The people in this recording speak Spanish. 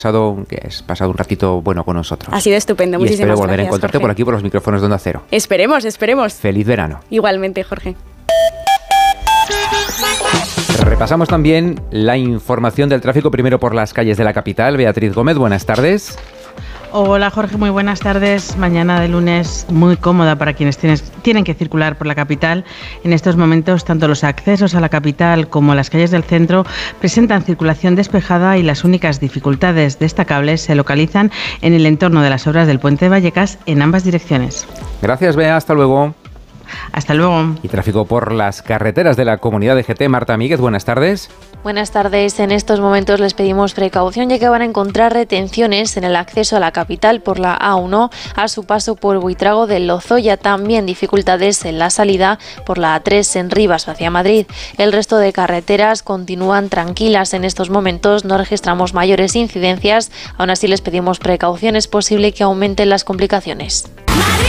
que has pasado un ratito bueno con nosotros. Ha sido estupendo, muchísimas gracias. Y espero volver a encontrarte, Jorge, por aquí por los micrófonos de Onda Cero. Esperemos. Feliz verano. Igualmente, Jorge. Repasamos también la información del tráfico, primero por las calles de la capital. Beatriz Gómez, buenas tardes. Hola Jorge, muy buenas tardes. Mañana de lunes muy cómoda para quienes tienen que circular por la capital. En estos momentos, tanto los accesos a la capital como las calles del centro presentan circulación despejada y las únicas dificultades destacables se localizan en el entorno de las obras del Puente de Vallecas en ambas direcciones. Gracias, Bea. Hasta luego. Hasta luego. Y tráfico por las carreteras de la comunidad de GT. Marta Míguez, buenas tardes. Buenas tardes. En estos momentos les pedimos precaución ya que van a encontrar retenciones en el acceso a la capital por la A1 a su paso por Buitrago del Lozoya. También dificultades en la salida por la A3 en Rivas hacia Madrid. El resto de carreteras continúan tranquilas en estos momentos. No registramos mayores incidencias. Aún así les pedimos precaución. Es posible que aumenten las complicaciones.